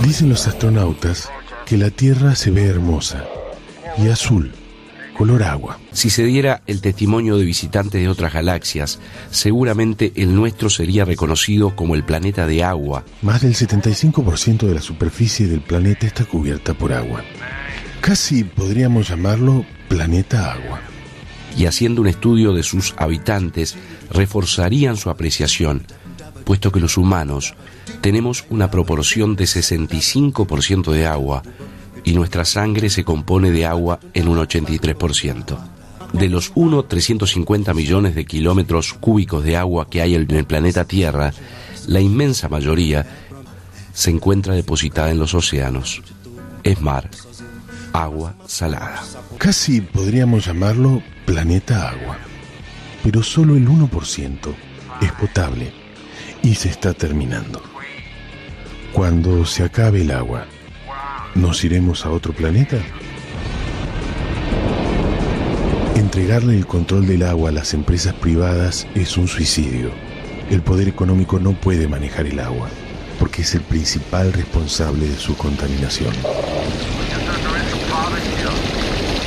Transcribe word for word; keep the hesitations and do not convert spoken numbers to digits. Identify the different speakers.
Speaker 1: Dicen los astronautas que la Tierra se ve hermosa y azul, color agua.
Speaker 2: Si se diera el testimonio de visitantes de otras galaxias, seguramente el nuestro sería reconocido como el planeta de agua.
Speaker 1: Más del setenta y cinco por ciento de la superficie del planeta está cubierta por agua. Casi podríamos llamarlo planeta agua.
Speaker 2: Y haciendo un estudio de sus habitantes, reforzarían su apreciación, puesto que los humanos tenemos una proporción de sesenta y cinco por ciento de agua y nuestra sangre se compone de agua en un ochenta y tres por ciento. De los uno coma trescientos cincuenta millones de kilómetros cúbicos de agua que hay en el planeta Tierra, la inmensa mayoría se encuentra depositada en los océanos. Es mar, agua salada.
Speaker 1: Casi podríamos llamarlo planeta agua, pero solo el uno por ciento es potable y se está terminando. Cuando se acabe el agua, ¿nos iremos a otro planeta? Entregarle el control del agua a las empresas privadas es un suicidio. El poder económico no puede manejar el agua, porque es el principal responsable de su contaminación.